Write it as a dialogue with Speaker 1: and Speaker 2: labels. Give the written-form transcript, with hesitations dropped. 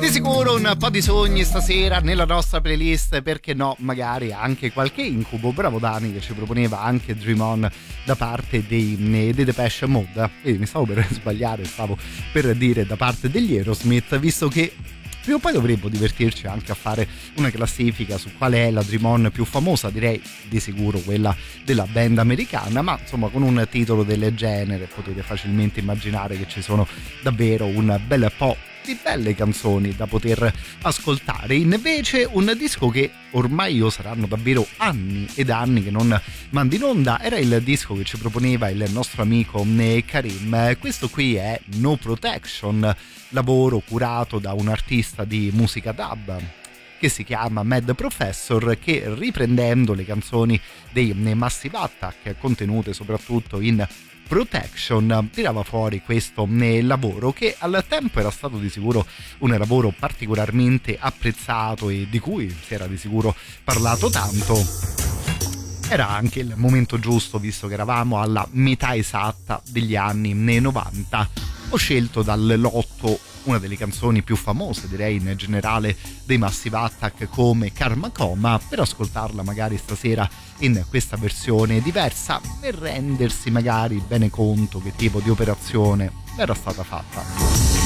Speaker 1: Di sicuro un po' di sogni stasera nella nostra playlist, perché no, magari anche qualche incubo. Bravo Dani che ci proponeva anche Dream On da parte dei Depeche Mode. Mi stavo per sbagliare, stavo per dire da parte degli Aerosmith, visto che prima o poi dovremmo divertirci anche a fare una classifica su qual è la Dream On più famosa. Direi di sicuro quella della band americana, ma insomma con un titolo del genere potete facilmente immaginare che ci sono davvero un bel po' di belle canzoni da poter ascoltare. Invece un disco che ormai saranno davvero anni ed anni che non mandi in onda era il disco che ci proponeva il nostro amico Karim. Questo qui è No Protection, lavoro curato da un artista di musica dub che si chiama Mad Professor, che riprendendo le canzoni dei Massive Attack contenute soprattutto in Protection tirava fuori questo lavoro che al tempo era stato di sicuro un lavoro particolarmente apprezzato e di cui si era di sicuro parlato tanto. Era anche il momento giusto, visto che eravamo alla metà esatta degli anni 90. Ho scelto dal lotto una delle canzoni più famose, direi in generale, dei Massive Attack, come Karma Coma, per ascoltarla magari stasera in questa versione diversa e rendersi magari bene conto che tipo di operazione era stata fatta.